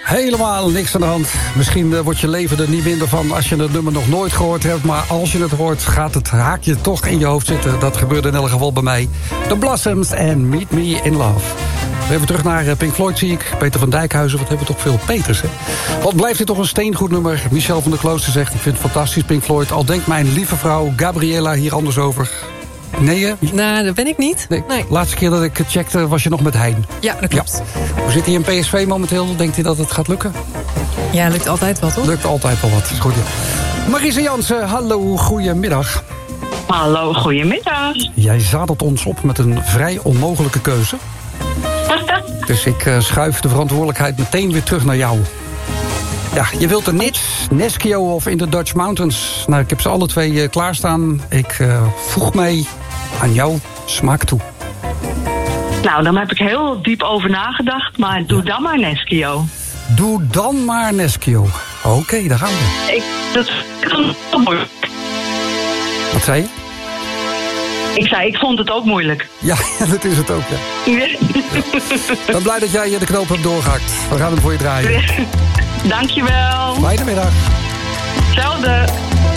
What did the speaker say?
Helemaal niks aan de hand. Misschien wordt je leven er niet minder van als je het nummer nog nooit gehoord hebt. Maar als je het hoort, gaat het haakje toch in je hoofd zitten. Dat gebeurde in elk geval bij mij. The Blossoms en Meet Me in Love. Even terug naar Pink Floyd zie ik. Peter van Dijkhuizen, wat hebben we toch veel Peters, hè? Wat blijft dit toch een steengoed nummer? Michel van der Klooster zegt, ik vind het fantastisch, Pink Floyd. Al denkt mijn lieve vrouw Gabriella hier anders over. Nee, hè? Nou, dat ben ik niet. Nee. Laatste keer dat ik het checkte was je nog met Hein. Ja, dat klopt. Ja. Hoe zit hij in PSV momenteel? Denkt hij dat het gaat lukken? Ja, lukt altijd wat, hoor. Lukt altijd wel wat. Is goed. Marisa Jansen, hallo, goedemiddag. Hallo, goedemiddag. Jij zadelt ons op met een vrij onmogelijke keuze. Dus ik schuif de verantwoordelijkheid meteen weer terug naar jou. Ja, je wilt er niets, Neskio of In the Dutch Mountains. Nou, ik heb ze alle twee klaarstaan. Ik voeg mij aan jouw smaak toe. Nou, dan heb ik heel diep over nagedacht, maar doe dan maar Neskio. Doe dan maar Neskio. Oké, daar gaan we. Dat kan moeilijk. Wat zei je? Ik vond het ook moeilijk. Ja, dat is het ook, ja. Ik ben blij dat jij de knoop hebt doorgehakt. We gaan hem voor je draaien. Dankjewel. Fijne middag. Hetzelfde.